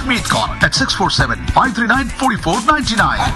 Meet call at 647-539-4499.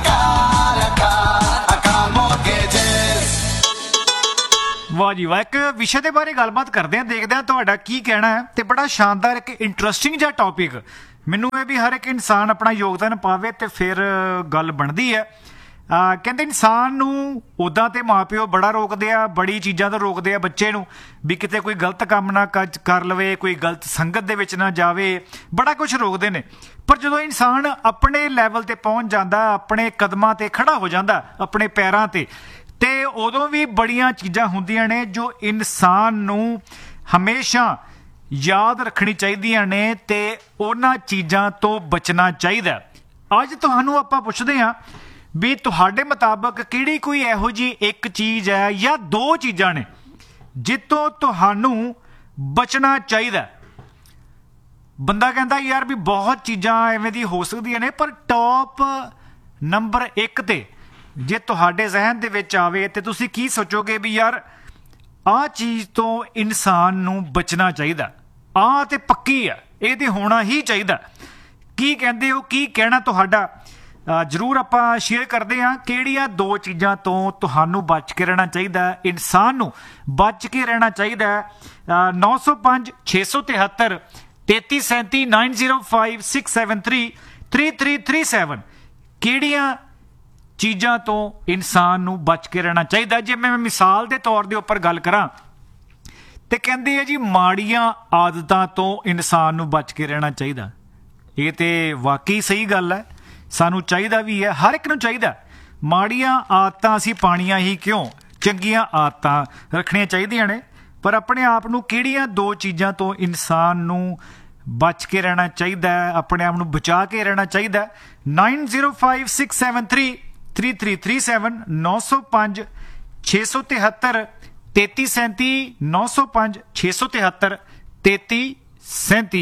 ਵਾਹ ਜੀ ਵਾਹ, ਇੱਕ ਵਿਸ਼ੇ ਦੇ ਬਾਰੇ ਗੱਲਬਾਤ ਕਰਦੇ ਹਾਂ, ਦੇਖਦੇ ਹਾਂ ਤੁਹਾਡਾ ਕੀ ਕਹਿਣਾ ਹੈ। ਤੇ ਬੜਾ ਸ਼ਾਨਦਾਰ ਇੱਕ ਇੰਟਰਸਟਿੰਗ ਜਿਹਾ ਟੌਪਿਕ, ਮੈਨੂੰ ਇਹ ਵੀ ਹਰ ਇੱਕ ਇਨਸਾਨ ਆਪਣਾ ਯੋਗਦਾਨ ਪਾਵੇ ਤੇ ਫਿਰ ਗੱਲ ਬਣਦੀ ਹੈ। ਕਹਿੰਦੇ ਇਨਸਾਨ ਨੂੰ ਉੱਦਾਂ ਤੇ ਮਾਂ ਪਿਓ ਬੜਾ ਰੋਕਦੇ ਆ, ਬੜੀ ਚੀਜ਼ਾਂ ਤੋਂ ਰੋਕਦੇ ਆ ਬੱਚੇ ਨੂੰ, ਵੀ ਕਿਤੇ ਕੋਈ ਗਲਤ ਕੰਮ ਨਾ ਕਰ ਲਵੇ, ਕੋਈ ਗਲਤ ਸੰਗਤ ਦੇ ਵਿੱਚ ਨਾ ਜਾਵੇ, ਬੜਾ ਕੁਝ ਰੋਕਦੇ ਨੇ। ਪਰ ਜਦੋਂ ਇਨਸਾਨ ਆਪਣੇ ਲੈਵਲ ਤੇ ਪਹੁੰਚ ਜਾਂਦਾ, ਆਪਣੇ ਕਦਮਾਂ ਤੇ ਖੜਾ ਹੋ ਜਾਂਦਾ, ਆਪਣੇ ਪੈਰਾਂ ਤੇ ਉਦੋਂ ਵੀ ਬੜੀਆਂ ਚੀਜ਼ਾਂ ਹੁੰਦੀਆਂ ਨੇ ਜੋ ਇਨਸਾਨ ਨੂੰ ਹਮੇਸ਼ਾ ਯਾਦ ਰੱਖਣੀ ਚਾਹੀਦੀਆਂ ਨੇ ਤੇ ਉਹਨਾਂ ਚੀਜ਼ਾਂ ਤੋਂ ਬਚਣਾ ਚਾਹੀਦਾ। ਅੱਜ ਤੁਹਾਨੂੰ ਆਪਾਂ ਪੁੱਛਦੇ ਹਾਂ ਵੀ ਤੁਹਾਡੇ ਮੁਤਾਬਕ ਕਿਹੜੀ ਕੋਈ ਇਹੋ ਜਿਹੀ ਇੱਕ ਚੀਜ਼ ਹੈ ਜਾਂ ਦੋ ਚੀਜ਼ਾਂ ਨੇ ਜਿੱਤੋਂ ਤੁਹਾਨੂੰ ਬਚਣਾ ਚਾਹੀਦਾ। ਬੰਦਾ ਕਹਿੰਦਾ ਯਾਰ ਵੀ ਬਹੁਤ ਚੀਜ਼ਾਂ ਐਵੇਂ ਦੀ ਹੋ ਸਕਦੀਆਂ ਨੇ, ਪਰ ਟੌਪ ਨੰਬਰ 1 ਤੇ ਜੇ ਤੁਹਾਡੇ ਜ਼ਹਿਨ ਦੇ ਵਿੱਚ ਆਵੇ ਤੇ ਤੁਸੀਂ ਕੀ ਸੋਚੋਗੇ ਵੀ ਯਾਰ ਆਹ ਚੀਜ਼ ਤੋਂ ਇਨਸਾਨ ਨੂੰ ਬਚਣਾ ਚਾਹੀਦਾ, ਆਹ ਤੇ ਪੱਕੀ ਆ, ਇਹ ਤੇ ਹੋਣਾ ਹੀ ਚਾਹੀਦਾ। ਕੀ ਕਹਿੰਦੇ ਹੋ, ਕੀ ਕਹਿਣਾ ਤੁਹਾਡਾ? ਜ਼ਰੂਰ ਆਪਾਂ ਸ਼ੇਅਰ ਕਰਦੇ ਹਾਂ ਕਿਹੜੀਆਂ ਦੋ ਚੀਜ਼ਾਂ ਤੋਂ ਤੁਹਾਨੂੰ ਬਚ ਕੇ ਰਹਿਣਾ ਚਾਹੀਦਾ, ਇਨਸਾਨ ਨੂੰ ਬਚ ਕੇ ਰਹਿਣਾ ਚਾਹੀਦਾ। 905 673 3337 905 673 3337 ਕਿਹੜੀਆਂ ਚੀਜ਼ਾਂ ਤੋਂ ਇਨਸਾਨ ਨੂੰ ਬਚ ਕੇ ਰਹਿਣਾ ਚਾਹੀਦਾ। ਜੇ ਮੈਂ ਮਿਸਾਲ ਦੇ ਤੌਰ ਦੇ ਉੱਪਰ ਗੱਲ ਕਰਾਂ ਤੇ ਕਹਿੰਦੇ ਆ ਜੀ ਮਾੜੀਆਂ ਆਦਤਾਂ ਤੋਂ ਇਨਸਾਨ ਨੂੰ ਬਚ ਕੇ ਰਹਿਣਾ ਚਾਹੀਦਾ। ਇਹ ਤੇ ਵਾਕਈ ਸਹੀ ਗੱਲ ਹੈ, ਸਾਨੂੰ ਚਾਹੀਦਾ ਵੀ ਹੈ, ਹਰ ਇੱਕ ਨੂੰ ਚਾਹੀਦਾ। ਮਾੜੀਆਂ ਆਦਤਾਂ ਅਸੀਂ ਪਾਣੀਆਂ ਹੀ ਕਿਉਂ, ਚੰਗੀਆਂ ਆਦਤਾਂ ਰੱਖਣੀਆਂ ਚਾਹੀਦੀਆਂ ਨੇ। ਪਰ ਆਪਣੇ ਆਪ ਨੂੰ ਕਿਹੜੀਆਂ ਦੋ ਚੀਜ਼ਾਂ ਤੋਂ ਇਨਸਾਨ ਨੂੰ ਬਚ ਕੇ ਰਹਿਣਾ ਚਾਹੀਦਾ, ਆਪਣੇ ਆਪ ਨੂੰ ਬਚਾ ਕੇ ਰਹਿਣਾ ਚਾਹੀਦਾ। 905 673 3337 905 673 3337 905 673 3337।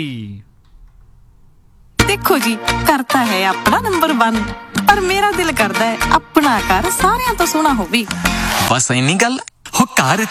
देखो जी, करता है अपना नंबर 1, पर मेरा दिल करता है अपना घर सारियां तो सोहना होवे। बस इन्नी गल हो घर